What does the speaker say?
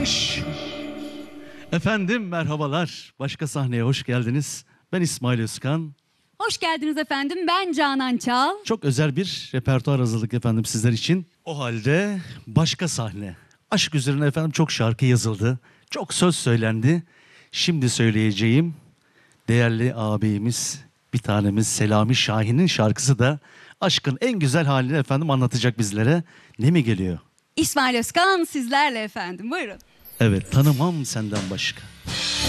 Efendim merhabalar. Başka sahneye hoş geldiniz. Ben İsmail Özkan. Hoş geldiniz efendim. Ben Canan Çal. Çok özel bir repertuar hazırladık efendim sizler için. O halde başka sahne. Aşk üzerine efendim çok şarkı yazıldı. Çok söz söylendi. Şimdi söyleyeceğim değerli ağabeyimiz, bir tanemiz Selami Şahin'in şarkısı da aşkın en güzel halini efendim anlatacak bizlere. Ne mi geliyor? İsmail Özkan sizlerle efendim. Buyurun. Evet, tanımam senden başka.